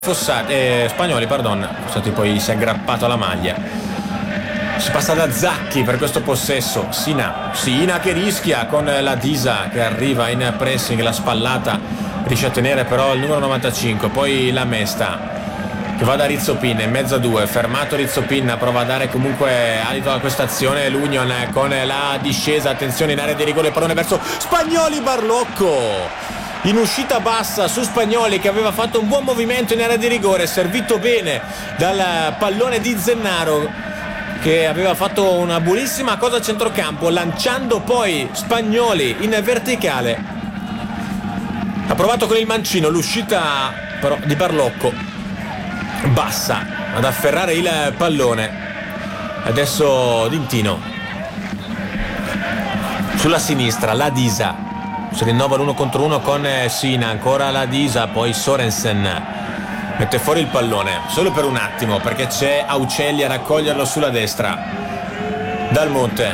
Spagnoli, pardon. Fossati poi si è aggrappato alla maglia. Si passa da Zacchi per questo possesso. Sina che rischia con la Disa che arriva in pressing, la spallata riesce a tenere però il numero 95. Poi la Mesta che va da Rizzopin in mezzo a due, fermato Rizzopin, prova a dare comunque alito a questa azione l'Union con la discesa, attenzione in area di rigore, pallone verso Spagnoli, Barlocco in uscita bassa su Spagnoli che aveva fatto un buon movimento in area di rigore, servito bene dal pallone di Zennaro che aveva fatto una buonissima cosa a centrocampo, lanciando poi Spagnoli in verticale. Ha provato con il mancino, l'uscita però di Barlocco bassa ad afferrare il pallone. Adesso Dintino sulla sinistra, la Disa si rinnova l'1 contro 1 con Sina, ancora la Disa, poi Sorensen mette fuori il pallone solo per un attimo perché c'è Aucelli a raccoglierlo sulla destra. Dal Monte,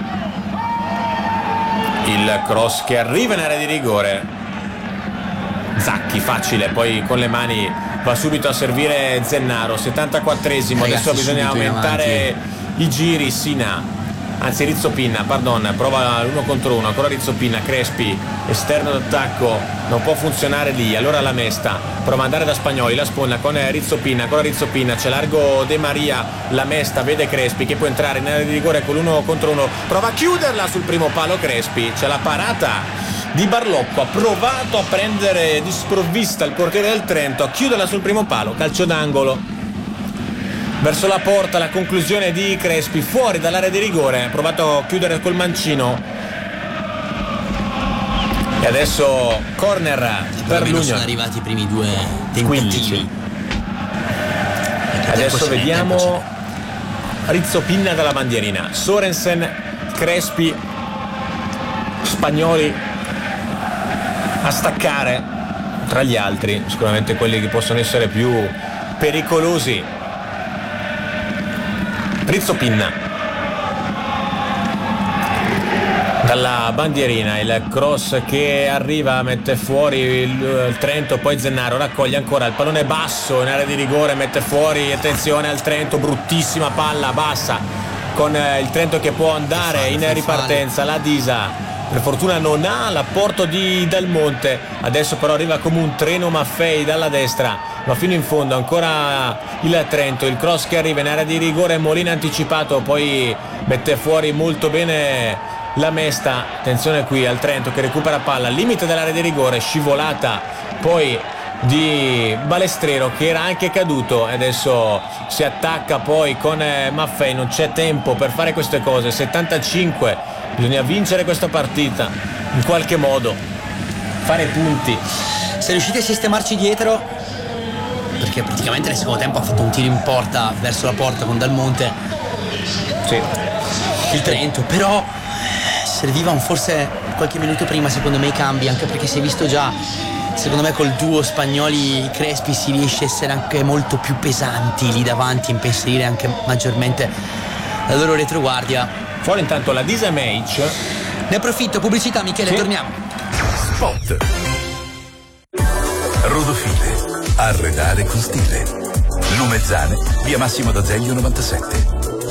il cross che arriva in area di rigore, Zacchi facile, poi con le mani va subito a servire Zennaro. 74esimo, adesso bisogna aumentare i giri. Sina, anzi Rizzopin, pardon, prova l'1 contro 1, ancora Rizzopin, Crespi, esterno d'attacco, non può funzionare lì, allora la Mesta prova ad andare da Spagnoli, la sponda con Rizzopin, ancora Rizzopin, c'è largo De Maria, la Mesta vede Crespi che può entrare in area di rigore con l'1 contro 1, prova a chiuderla sul primo palo Crespi, c'è la parata di Barlocco, ha provato a prendere di sprovvista il portiere del Trento, a chiuderla sul primo palo, calcio d'angolo verso la porta, la conclusione di Crespi fuori dall'area di rigore, ha provato a chiudere col mancino e adesso corner per l'Union. Sono arrivati i primi due tentativi. Adesso vediamo Rizzopin dalla bandierina, Sorensen, Crespi, Spagnoli a staccare tra gli altri, sicuramente quelli che possono essere più pericolosi. Rizzopin dalla bandierina, il cross che arriva, mette fuori il Trento, poi Zennaro raccoglie ancora il pallone basso in area di rigore, mette fuori, attenzione al Trento, bruttissima palla bassa con il Trento che può andare in ripartenza, la Disa per fortuna non ha l'apporto di Dal Monte, adesso però arriva come un treno Maffei dalla destra, ma fino in fondo ancora il Trento, il cross che arriva in area di rigore, Molina anticipato, poi mette fuori molto bene la Mesta, attenzione qui al Trento che recupera palla al limite dell'area di rigore, scivolata poi di Balestrero che era anche caduto e adesso si attacca poi con Maffei, non c'è tempo per fare queste cose, 75, bisogna vincere questa partita in qualche modo, fare punti. Se riuscite a sistemarci dietro, perché praticamente nel secondo tempo ha fatto un tiro in porta verso la porta con Dal Monte, sì, il Trento, però serviva forse qualche minuto prima secondo me i cambi, anche perché si è visto già, secondo me col duo Spagnoli-Crespi si riesce a essere anche molto più pesanti lì davanti, impensierire anche maggiormente la loro retroguardia. Fuori intanto la Disa Meic. Ne approfitto, pubblicità Michele, sì. Torniamo. Spot. Rodofile, arredare con stile. Lumezzane, via Massimo d'Azeglio 97.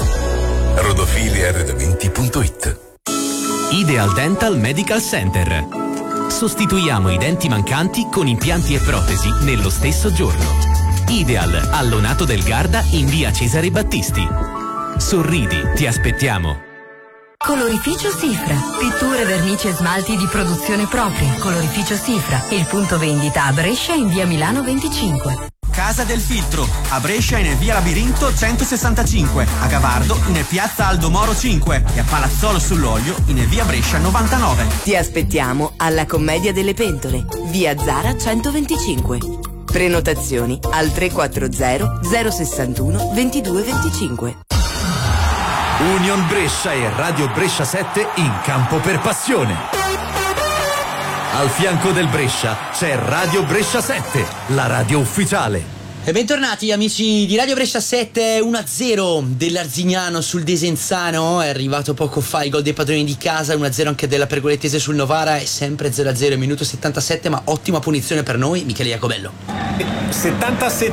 Rodofilearredamenti.it. Ideal Dental Medical Center. Sostituiamo i denti mancanti con impianti e protesi nello stesso giorno. Ideal, allonato del Garda in via Cesare Battisti. Sorridi, ti aspettiamo. Colorificio Sifra, pitture, vernici e smalti di produzione propria. Colorificio Sifra, il punto vendita a Brescia in via Milano 25. Casa del Filtro, a Brescia in via Labirinto 165, a Gavardo in piazza Aldo Moro 5 e a Palazzolo sull'Olio in via Brescia 99. Ti aspettiamo alla Commedia delle Pentole, via Zara 125. Prenotazioni al 340 061 2225. Union Brescia e Radio Brescia 7 in campo per passione. Al fianco del Brescia c'è Radio Brescia 7, la radio ufficiale. E bentornati amici di Radio Brescia 7, 1-0 dell'Arzignano sul Desenzano, è arrivato poco fa il gol dei padroni di casa, 1-0 anche della Pergolettese sul Novara, è sempre 0-0 minuto 77, ma ottima punizione per noi, Michele Jacobello. 77